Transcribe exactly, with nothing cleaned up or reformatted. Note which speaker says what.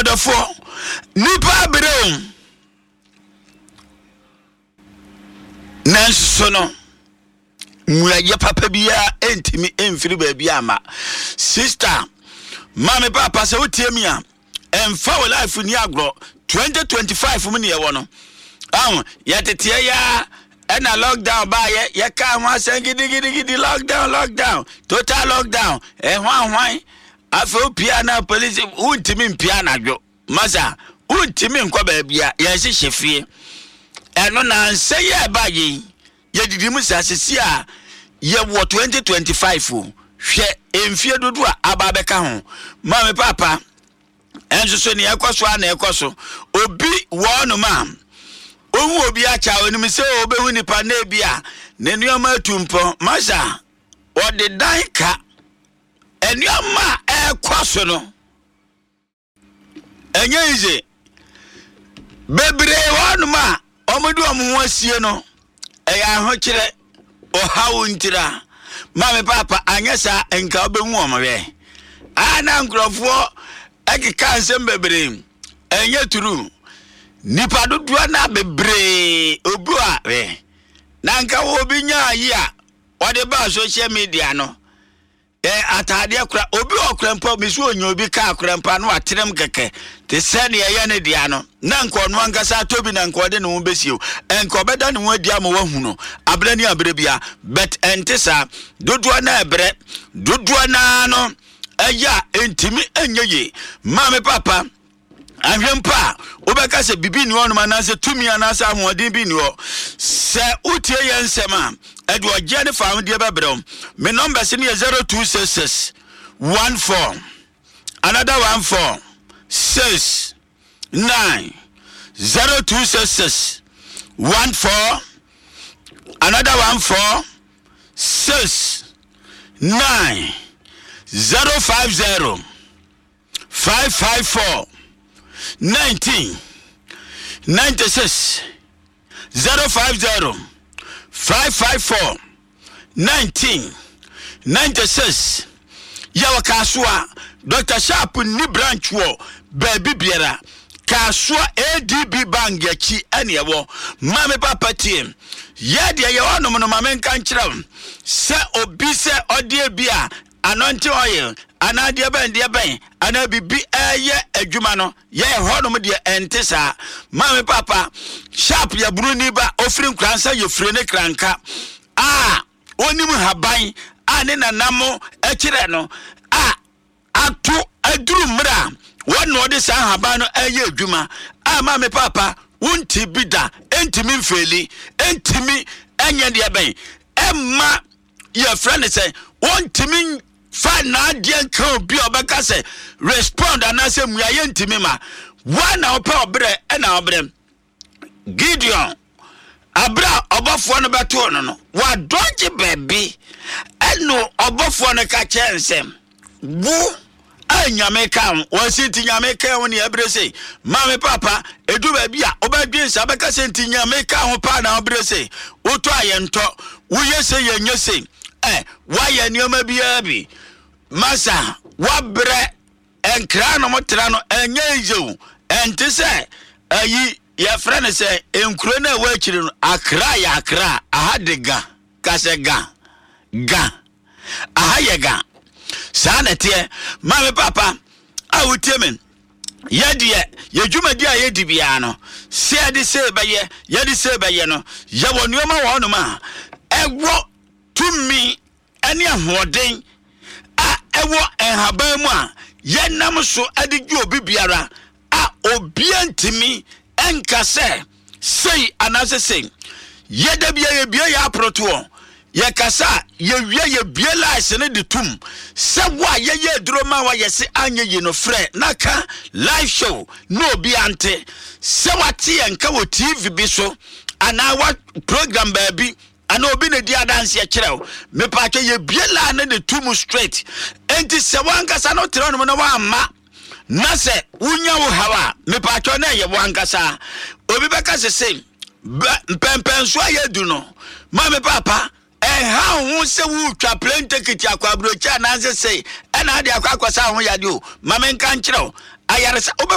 Speaker 1: odofo nipa brem nanso no muaye papa bia entimi emfiri ba bia ama sister mama papa se wotie mi a emfa wo life ni agro twenty twenty-five mu ne ye wo no ah yetete ya ena lockdown ba ye ye ka ho asan gidi gidi gidi lockdown lockdown total lockdown eh hwan hwan afo pia na police untimi mpia na dwo masa untimi nkwa ba bia ye hye fie eno na nse ye ba ye ye didi mu sasesi a ye wo twenty twenty-five o hwe emfie dodo a aba beka ho mama papa enso so ne ekoso a na ekoso obi wo no ma owu obi acha onim se obehu nipa na bia ne nuoma atumpo masa ode dan ka enuoma ekoso no enye ize bebre wo no ma omodu omo asie no eya ho kire o hawo ntira mama papa anyesa enka obehu omowe ana nkrofo ekika nsem bebre enye turu nipa dodo na bebre obu a we na nka wo bi nya yi a ode ba social media no eh atade akura obi okrempa misu onyo obi ka akrempa no atrem keke te se ne ye ne dia no na nka ono ankasa tobi na nka ode ne wo besio enka obeda ne wo dia ma wahu no abre ni abre bia but entesa dodo na ebre dodo na no aya entimi enye mama papa ahwempa obeka se bibi ni wonu manase tumi anase ahodi bi ni wo se utie yensema edu oje ne fa de bebrem me number se ne zero two six six one four another one four six nine zero two six six one four another one four six nine zero five zero five five four nineteen ninety-six zero five zero five five four nineteen ninety-six yawa kasua Doctor Sharp ni branch wo baby biara kasua A D B bank yachi ene wo mame papa team ye de ye wono no mame kan kiram se obi se odie bia anointing oil anadie ben de ben anabibi eye adwuma no ye honom de entesa mame papa Sharp ya bruni ba ofiri nkransa ye fire ne kranka ah onim haban ane nanamo ekire no ah atu aduru mra wono de sa haban no eye adwuma ah mame papa wonti bida entimi mfeli entimi enye de ben emma ye friend say wontimi fa na de kan obi obeka se respond anase muaye ntimi ma wana opa obre na obre Gideon abra obofo no beto no no wa donje baby eno obofo no ka chensem bu anyame kan won sinti nyame kan woni abrese mame papa edu ba bia obadwen sa beka sinti nyame kan ho pa na abrese woto ayento wo yese yenyese eh why nioma bia bi masa wabre enkra no motra no enye ijewu enti se ayi ya frene se enkro na wa akiri no akra ya akra ahadega kasega ga ahayega sanete mame papa awutemen yedie yedwumadi a yedi bia no se ade se beye yedi se beye no ya wonioma wo no ma ewo tumi ene ahoden a ewo enhaban mu a yenam so adigi obi biara a obi antimi enkase sei anase sei yeda bia ye bia ya proto ye kasa ye wie ye bia lies ne de tum se wa ye ye duro ma wa ye se anye ye no frɛ naka live show no obi ante se wati enka wo T V bi so ana wa program baabi ana obi ne dia dance ye kyerɛw me pa twa ye biela ne de tum straight enti se wankasa no tro no no wa amma na se wunya wo hawa me pa twa na ye wankasa obi beka se se mpempen so ye du no ma me papa eh ha hu se wu twa plane ticket akwa brocha na se se e na de akwa kwasa ho yade o ma me nka nkyerɛw ayare